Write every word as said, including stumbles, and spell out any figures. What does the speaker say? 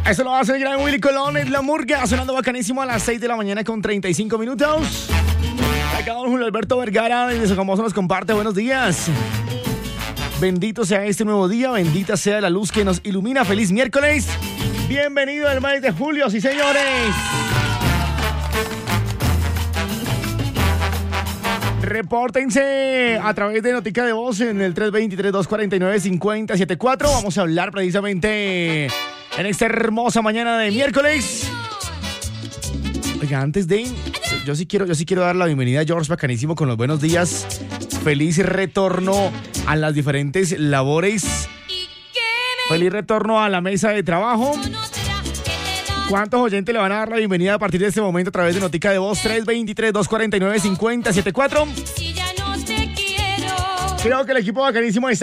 Eso lo hace el gran Willy Colón, es La Murga, sonando bacanísimo a las seis de la mañana con treinta y cinco minutos. Acá don Julio Alberto Vergara desde Sogamoso nos comparte. Buenos días. Bendito sea este nuevo día, bendita sea la luz que nos ilumina. Feliz miércoles. Bienvenido al mes de julio, sí señores. Repórtense a través de Notica de Voz en el tres dos tres, dos cuatro nueve, cinco cero siete cuatro. Vamos a hablar precisamente en esta hermosa mañana de miércoles. Oiga, antes de... Yo sí quiero, yo sí quiero dar la bienvenida a George Bacanísimo con los buenos días. Feliz retorno a las diferentes labores. Feliz retorno a la mesa de trabajo. ¿Cuántos oyentes le van a dar la bienvenida a partir de este momento a través de Notica de Voz? tres dos tres, dos cuatro nueve, cinco cero siete cuatro. Creo que el equipo Bacanísimo está